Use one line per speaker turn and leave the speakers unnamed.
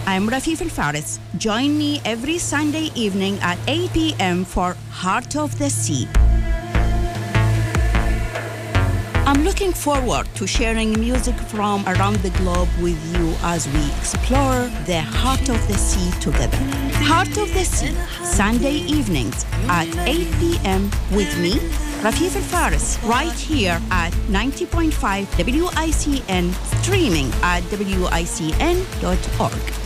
I'm Rafif Al Faris. Join me every Sunday evening at 8 p.m. for Heart of the Sea. I'm looking forward to sharing music from around the globe with you as we explore the Heart of the Sea together. Heart of the Sea, Sunday evenings at 8 p.m. with me, Rafif Al Faris, right here at 90.5 WICN, streaming at wicn.org.